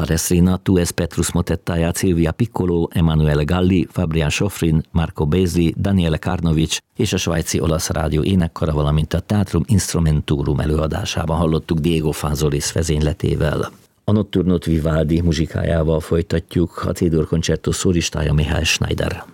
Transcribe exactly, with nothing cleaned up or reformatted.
Palestrina, Tu es Petrus motettáját Silvia Piccolo, Emanuele Galli, Fabian Schofrin, Marco Bézli, Daniele Karnovic és a svájci olasz rádió énekkara, valamint a Teatrum Instrumentorum előadásában hallottuk Diego Fanzolis vezényletével. A Notturno Vivaldi muzsikájával folytatjuk, a C-dur koncertó szólistája Mihály Schneider.